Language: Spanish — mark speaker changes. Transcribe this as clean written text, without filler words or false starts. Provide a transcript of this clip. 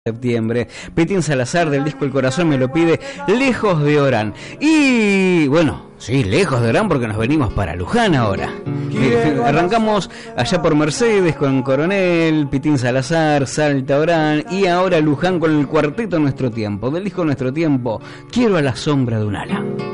Speaker 1: Septiembre, Pitín Salazar del disco El Corazón me lo pide, Lejos de Orán. Y bueno, sí, lejos de Orán porque nos venimos para Luján ahora. Arrancamos allá por Mercedes con Coronel, Pitín Salazar, Salta, Orán y ahora Luján con el cuarteto Nuestro Tiempo. Del disco Nuestro Tiempo, Quiero a la sombra de un ala.